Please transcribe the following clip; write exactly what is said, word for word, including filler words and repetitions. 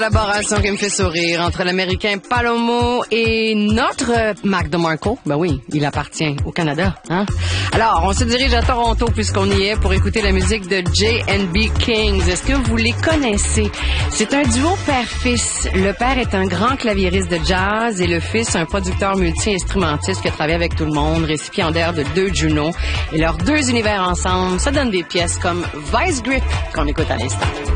Collaboration qui me fait sourire entre l'Américain Palomo et notre Mac DeMarco. Ben oui, il appartient au Canada, hein? Alors, on se dirige à Toronto puisqu'on y est pour écouter la musique de J and B Kings. Est-ce que vous les connaissez? C'est un duo père-fils. Le père est un grand claviériste de jazz et le fils un producteur multi-instrumentiste qui a travaillé avec tout le monde, récipiendaire de deux Juno. Et leurs deux univers ensemble, ça donne des pièces comme Vice Grip qu'on écoute à l'instant.